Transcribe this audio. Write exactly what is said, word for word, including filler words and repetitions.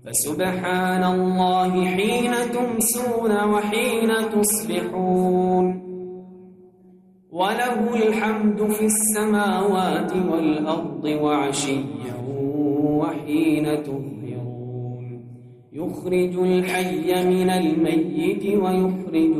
فسبحان الله حين تمسون وحين تصبحون وله الحمد في السماوات والأرض وعشيا وحين تظهرون يخرج الحي من الميت ويخرج